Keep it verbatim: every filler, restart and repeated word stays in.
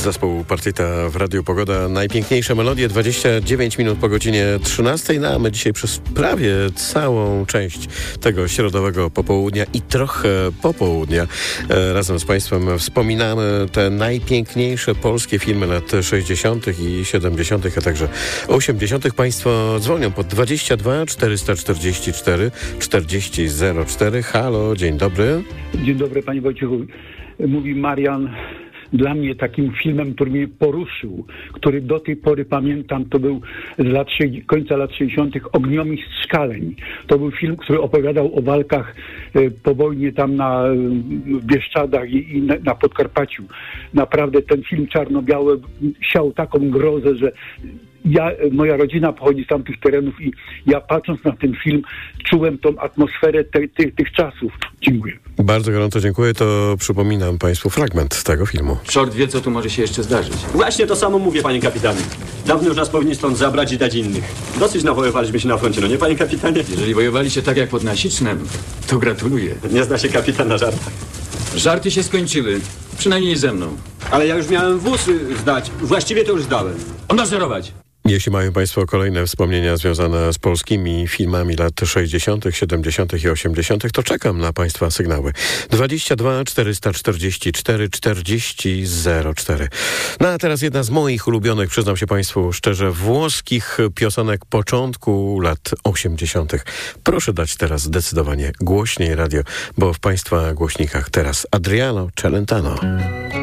Zespół Partita w Radiu Pogoda. Najpiękniejsze melodie, dwadzieścia dziewięć minut po godzinie trzynastej. No a my dzisiaj przez prawie całą część tego środowego popołudnia i trochę popołudnia e, razem z Państwem wspominamy te najpiękniejsze polskie filmy lat sześćdziesiątych i siedemdziesiątych, a także osiemdziesiątych. Państwo dzwonią pod dwadzieścia dwa czterysta czterdzieści cztery czterdzieści zero cztery. Halo, dzień dobry. Dzień dobry, panie Wojciechu. Mówi Marian. Dla mnie takim filmem, który mnie poruszył, który do tej pory pamiętam, to był z lat, końca lat sześćdziesiątych Ogniomistrz Szkaleń. To był film, który opowiadał o walkach po wojnie tam na Bieszczadach i, i na, na Podkarpaciu. Naprawdę ten film czarno-biały siał taką grozę, że ja, moja rodzina pochodzi z tamtych terenów i ja patrząc na ten film czułem tą atmosferę te, te, tych czasów. Dziękuję. Bardzo gorąco dziękuję. To przypominam Państwu fragment tego filmu. Short wie, co tu może się jeszcze zdarzyć. Właśnie to samo mówię, panie kapitanie. Dawno już nas powinni stąd zabrać i dać innych. Dosyć nawoływaliśmy się na froncie, no nie, panie kapitanie? Jeżeli wojowaliście tak jak pod Nasicnem, to gratuluję. Nie zna się kapitan na żartach. Żarty się skończyły. Przynajmniej ze mną. Ale ja już miałem wóz zdać. Właściwie to już zdałem. Omaszerować! Jeśli mają Państwo kolejne wspomnienia związane z polskimi filmami lat sześćdziesiątych, siedemdziesiątych i osiemdziesiątych, to czekam na Państwa sygnały. dwadzieścia dwa czterysta czterdzieści cztery czterdzieści zero cztery. No a teraz jedna z moich ulubionych, przyznam się Państwu szczerze, włoskich piosenek początku lat osiemdziesiątych. Proszę dać teraz zdecydowanie głośniej radio, bo w Państwa głośnikach teraz Adriano Celentano.